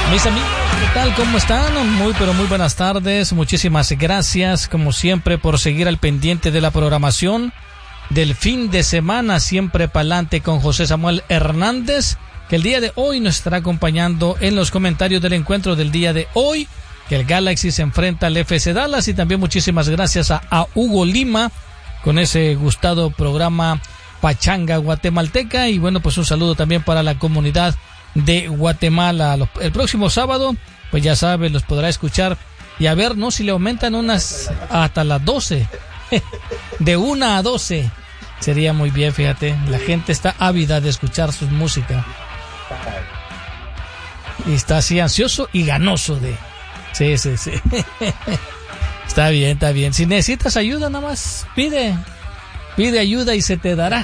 Mis amigos, ¿qué tal? ¿Cómo están? Muy pero muy buenas tardes. Muchísimas gracias, como siempre, por seguir al pendiente de la programación del fin de semana, siempre pa'lante con José Samuel Hernández, que el día de hoy nos estará acompañando en los comentarios del encuentro del día de hoy, que el Galaxy se enfrenta al FC Dallas. Y también muchísimas gracias a Hugo Lima con ese gustado programa Pachanga Guatemalteca. Y bueno, pues un saludo también para la comunidad de Guatemala. El próximo sábado, pues ya sabe, los podrá escuchar y a ver, ¿no? Si le aumentan unas hasta las 12, de 1 a 12, sería muy bien, fíjate. La gente está ávida de escuchar su música y está así ansioso y ganoso de... Sí. Está bien. Si necesitas ayuda, nada más pide ayuda y se te dará.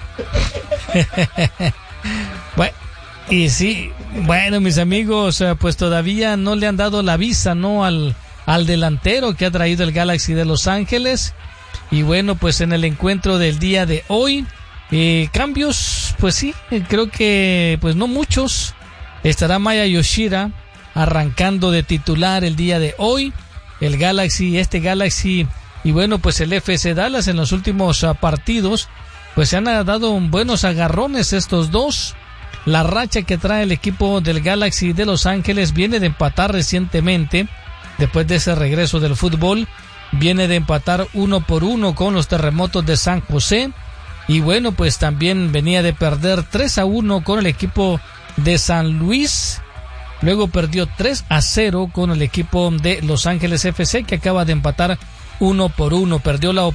Bueno, y sí, bueno, mis amigos, pues todavía no le han dado la visa, ¿no? Al delantero que ha traído el Galaxy de Los Ángeles. Y bueno, pues en el encuentro del día de hoy, cambios, pues sí, creo que pues no muchos. Estará Maya Yoshida arrancando de titular el día de hoy. El Galaxy, y bueno, pues el FC Dallas en los últimos partidos, pues se han dado buenos agarrones estos dos. La racha que trae el equipo del Galaxy de Los Ángeles viene de empatar recientemente, después de ese regreso del fútbol, viene de empatar 1-1 con los Terremotos de San José, y bueno, pues también venía de perder 3-1 con el equipo de San Luis, luego perdió 3-0 con el equipo de Los Ángeles FC, que acaba de empatar 1-1, perdió la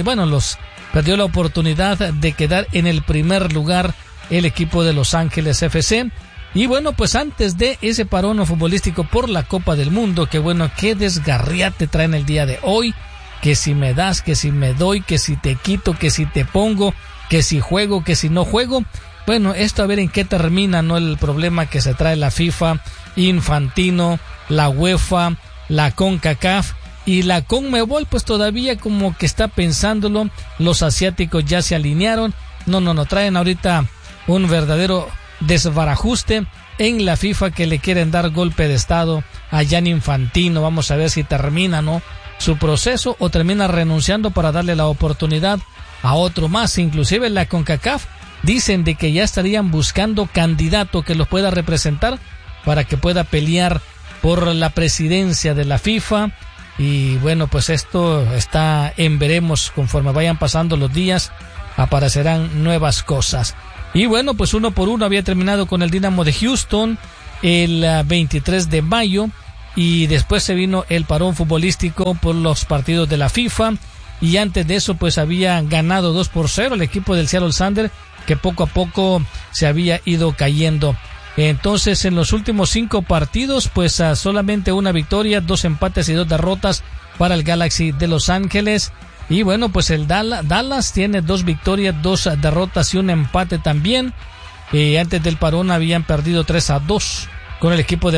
oportunidad de quedar en el primer lugar el equipo de Los Ángeles FC. Y bueno, pues antes de ese parón futbolístico por la Copa del Mundo, que bueno, qué desgarriate traen el día de hoy, que si me das, que si me doy, que si te quito, que si te pongo, que si juego, que si no juego. Bueno, esto a ver en qué termina, ¿no? El problema que se trae la FIFA, Infantino, la UEFA, la CONCACAF y la CONMEBOL, pues todavía como que está pensándolo. Los asiáticos ya se alinearon. No, traen ahorita un verdadero desbarajuste en la FIFA, que le quieren dar golpe de estado a Gianni Infantino. Vamos a ver si termina, ¿no?, su proceso o termina renunciando para darle la oportunidad a otro más. Inclusive la CONCACAF dicen de que ya estarían buscando candidato que los pueda representar para que pueda pelear por la presidencia de la FIFA. Y bueno, pues esto está en veremos. Conforme vayan pasando los días, aparecerán nuevas cosas. Y bueno, pues 1-1 había terminado con el Dynamo de Houston el 23 de mayo. Y después se vino el parón futbolístico por los partidos de la FIFA. Y antes de eso, pues había ganado 2-0 el equipo del Seattle Sounders, que poco a poco se había ido cayendo. Entonces, en los últimos 5 partidos, pues solamente una victoria, 2 empates y 2 derrotas para el Galaxy de Los Ángeles. Y bueno, pues el Dallas tiene 2 victorias, 2 derrotas y un empate también. Antes del parón habían perdido 3-2 con el equipo de